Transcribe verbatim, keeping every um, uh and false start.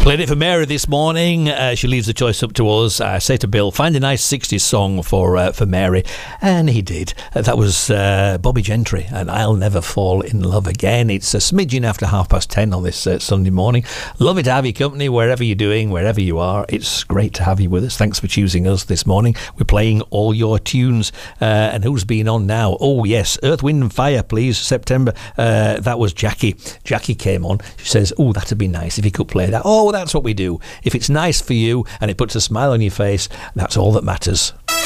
Played it for Mary this morning. Uh, she leaves the choice up to us. I say to Bill, find a nice sixties song for uh, for Mary. And he did. Uh, that was uh, Bobby Gentry and I'll Never Fall in Love Again. It's a smidgen after half past ten on this uh, Sunday morning. Lovely to have your company wherever you're doing, wherever you are. It's great to have you with us. Thanks for choosing us this morning. We're playing all your tunes. Uh, and who's been on now? Oh, yes. Earth, Wind and Fire, please. September. Uh, that was Jackie. Jackie came on. She says, oh, that'd be nice if you could play that. Oh, that's what we do. If it's nice for you and it puts a smile on your face, that's all that matters.